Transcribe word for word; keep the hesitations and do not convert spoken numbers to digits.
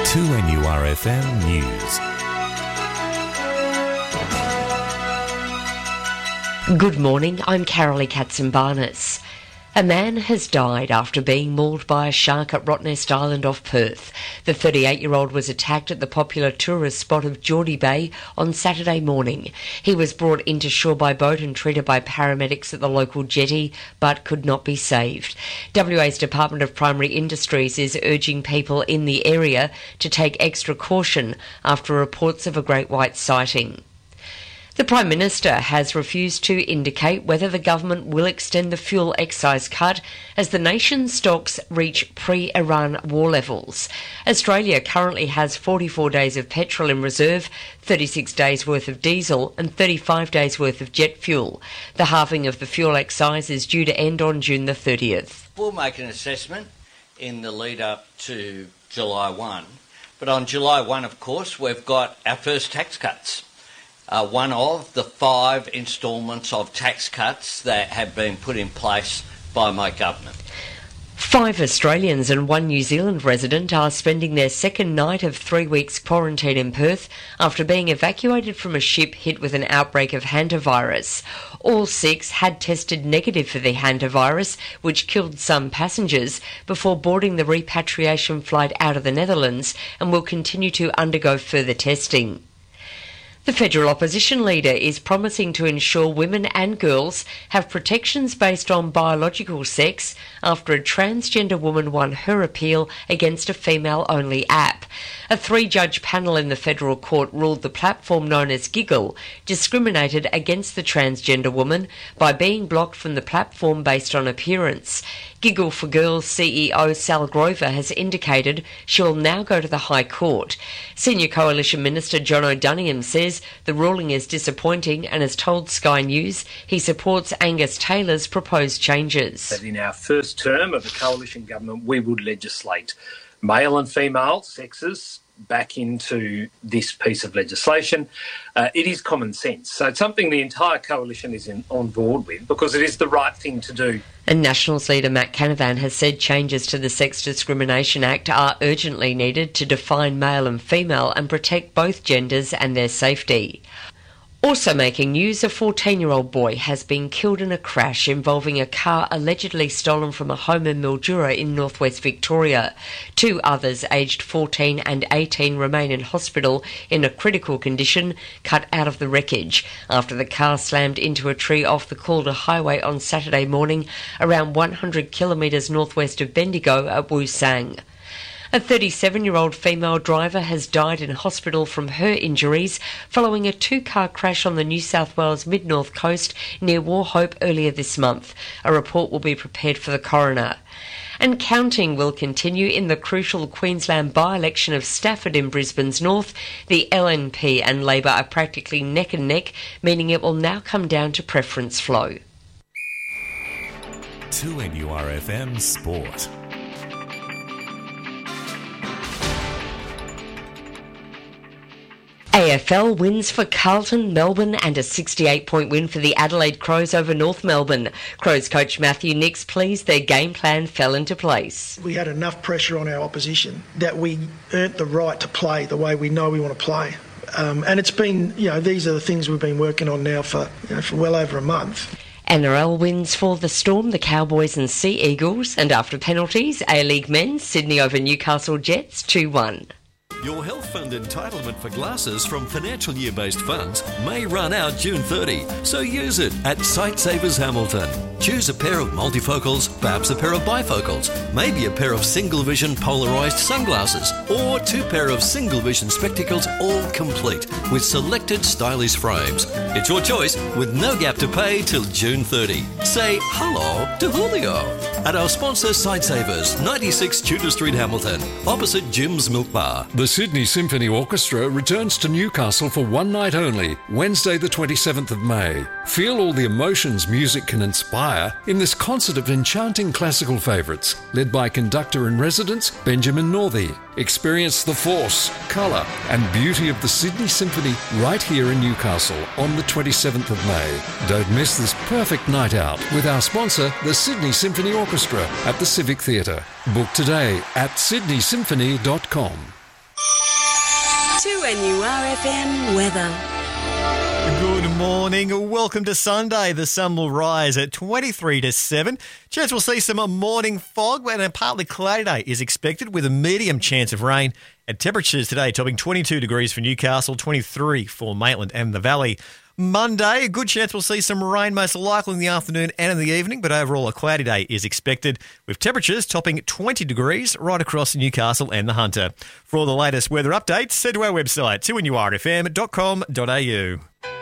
two N U R F M News. Good morning, I'm Carolee Katzenbarnes. A man has died after being mauled by a shark at Rottnest Island off Perth. The thirty-eight-year-old was attacked at the popular tourist spot of Geordie Bay on Saturday morning. He was brought into shore by boat and treated by paramedics at the local jetty, but could not be saved. W A's Department of Primary Industries is urging people in the area to take extra caution after reports of a great white sighting. The Prime Minister has refused to indicate whether the government will extend the fuel excise cut as the nation's stocks reach pre-Iran war levels. Australia currently has forty-four days of petrol in reserve, thirty-six days worth of diesel and thirty-five days worth of jet fuel. The halving of the fuel excise is due to end on June the thirtieth. We'll make an assessment in the lead up to July first, but on July first, of course, we've got our first tax cuts. Uh, one of the five instalments of tax cuts that have been put in place by my government. Five Australians and one New Zealand resident are spending their second night of three weeks quarantine in Perth after being evacuated from a ship hit with an outbreak of hantavirus. All six had tested negative for the hantavirus, which killed some passengers, before boarding the repatriation flight out of the Netherlands, and will continue to undergo further testing. The federal opposition leader is promising to ensure women and girls have protections based on biological sex after a transgender woman won her appeal against a female-only app. A three-judge panel in the federal court ruled the platform known as Giggle discriminated against the transgender woman by being blocked from the platform based on appearance. Giggle for Girls C E O Sal Grover has indicated she will now go to the High Court. Senior Coalition Minister John O'Donoghue says the ruling is disappointing and has told Sky News he supports Angus Taylor's proposed changes. That in our first term of the Coalition government we would legislate male and female sexes back into this piece of legislation. Uh, it is common sense. So it's something the entire coalition is in, on board with because it is the right thing to do. And Nationals leader Matt Canavan has said changes to the Sex Discrimination Act are urgently needed to define male and female and protect both genders and their safety. Also making news, a fourteen-year-old boy has been killed in a crash involving a car allegedly stolen from a home in Mildura in northwest Victoria. Two others, aged fourteen and eighteen, remain in hospital in a critical condition, cut out of the wreckage after the car slammed into a tree off the Calder Highway on Saturday morning around one hundred kilometres northwest of Bendigo at Woosang. A thirty-seven-year-old female driver has died in hospital from her injuries following a two-car crash on the New South Wales mid-north coast near Wauchope earlier this month. A report will be prepared for the coroner. And counting will continue in the crucial Queensland by-election of Stafford in Brisbane's north. The L N P and Labor are practically neck and neck, meaning it will now come down to preference flow. two N U R F M Sport. A F L wins for Carlton, Melbourne and a sixty-eight point win for the Adelaide Crows over North Melbourne. Crows coach Matthew Nicks pleased their game plan fell into place. We had enough pressure on our opposition that we earned the right to play the way we know we want to play. Um, and it's been, you know, these are the things we've been working on now for, you know, for well over a month. N R L wins for the Storm, the Cowboys and Sea Eagles. And after penalties, A-League men, Sydney over Newcastle Jets two one. Your health fund entitlement for glasses from financial year-based funds may run out June thirtieth, so use it at Sightsavers Hamilton. Choose a pair of multifocals, perhaps a pair of bifocals, maybe a pair of single-vision polarised sunglasses, or two pair of single-vision spectacles, all complete with selected stylish frames. It's your choice with no gap to pay till June thirtieth. Say hello to Julio at our sponsor Sightsavers, ninety-six Tudor Street, Hamilton, opposite Jim's Milk Bar. The Sydney Symphony Orchestra returns to Newcastle for one night only, Wednesday the twenty-seventh of May. Feel all the emotions music can inspire in this concert of enchanting classical favourites, led by conductor-in-residence Benjamin Northey. Experience the force, colour and beauty of the Sydney Symphony right here in Newcastle on the twenty-seventh of May. Don't miss this perfect night out with our sponsor, the Sydney Symphony Orchestra at the Civic Theatre. Book today at sydney symphony dot com. two N U R F M weather. Good morning. Welcome to Sunday. The sun will rise at twenty-three to seven. Chance we'll see some morning fog, and a partly cloudy day is expected with a medium chance of rain. And temperatures today topping twenty-two degrees for Newcastle, twenty-three for Maitland and the Valley. Monday, a good chance we'll see some rain, most likely in the afternoon and in the evening, but overall a cloudy day is expected, with temperatures topping twenty degrees right across Newcastle and the Hunter. For all the latest weather updates, head to our website, two N U R F M dot com dot A U.